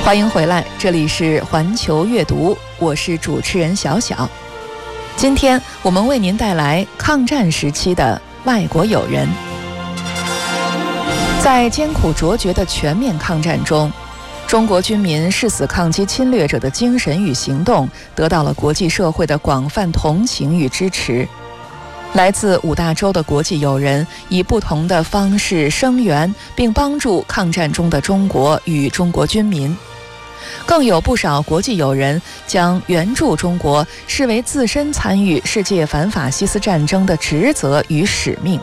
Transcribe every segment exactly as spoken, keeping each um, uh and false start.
欢迎回来，这里是环球阅读，我是主持人小小。今天我们为您带来抗战时期的外国友人。在艰苦卓绝的全面抗战中，中国军民誓死抗击侵略者的精神与行动得到了国际社会的广泛同情与支持。来自五大洲的国际友人以不同的方式声援并帮助抗战中的中国与中国军民，更有不少国际友人将援助中国视为自身参与世界反法西斯战争的职责与使命。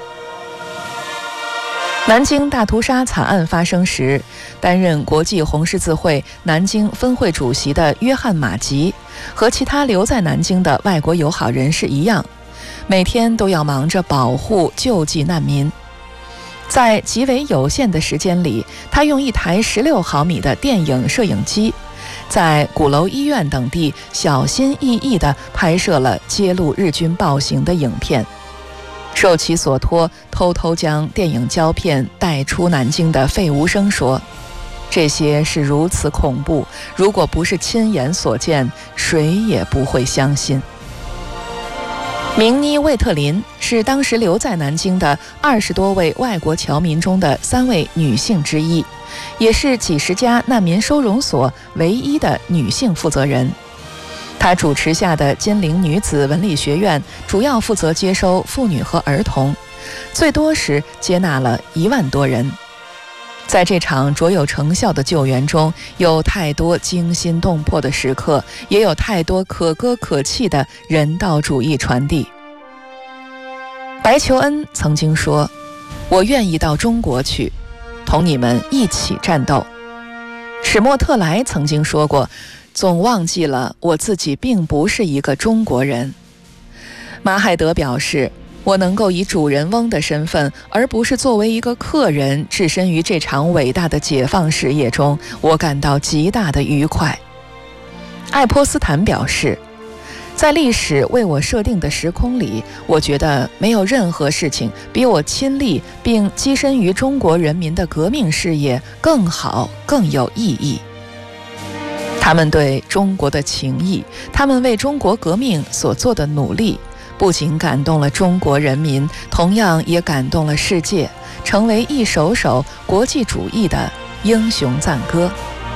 南京大屠杀惨案发生时，担任国际红十字会南京分会主席的约翰·马吉和其他留在南京的外国友好人士一样，每天都要忙着保护救济难民。在极为有限的时间里，他用一台十六毫米的电影摄影机，在鼓楼医院等地小心翼翼地拍摄了揭露日军暴行的影片。受其所托，偷偷将电影胶片带出南京的费无声说：“这些是如此恐怖，如果不是亲眼所见，谁也不会相信。”明妮·魏特林是当时留在南京的二十多位外国侨民中的三位女性之一，也是几十家难民收容所唯一的女性负责人。她主持下的金陵女子文理学院主要负责接收妇女和儿童，最多时接纳了一万多人。在这场卓有成效的救援中，有太多惊心动魄的时刻，也有太多可歌可泣的人道主义传递。白求恩曾经说：“我愿意到中国去，同你们一起战斗。”史莫特莱曾经说过：“总忘记了我自己并不是一个中国人。”马海德表示：“我能够以主人翁的身份，而不是作为一个客人，置身于这场伟大的解放事业中，我感到极大的愉快。”爱泼斯坦表示：“在历史为我设定的时空里，我觉得没有任何事情比我亲历并跻身于中国人民的革命事业更好、更有意义。他们对中国的情谊，他们为中国革命所做的努力，不仅感动了中国人民，同样也感动了世界，成为一首首国际主义的英雄赞歌。”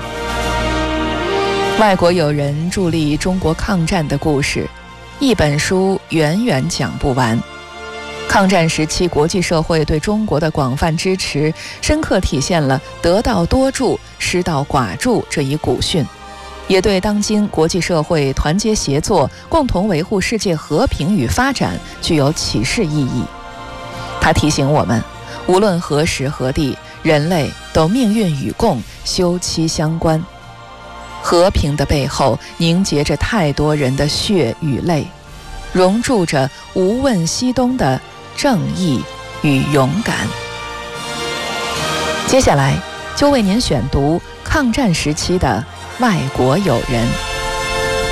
外国友人助力中国抗战的故事，一本书远远讲不完。抗战时期国际社会对中国的广泛支持，深刻体现了得道多助、失道寡助这一古训，也对当今国际社会团结协作，共同维护世界和平与发展具有启示意义。它提醒我们，无论何时何地，人类都命运与共，休戚相关。和平的背后凝结着太多人的血与泪，熔铸着无问西东的正义与勇敢。接下来就为您选读抗战时期的外国友人。